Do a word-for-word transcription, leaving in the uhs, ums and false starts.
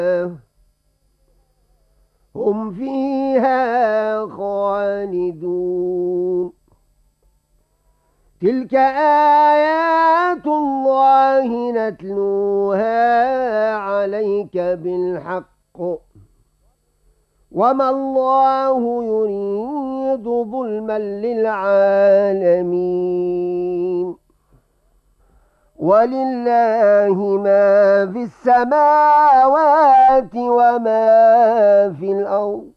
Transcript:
هم فيها خالدون. تلك آيات الله نتلوها عليك بالحق وما الله يريد ظلما للعالمين. ولله ما في السماوات وما في الأرض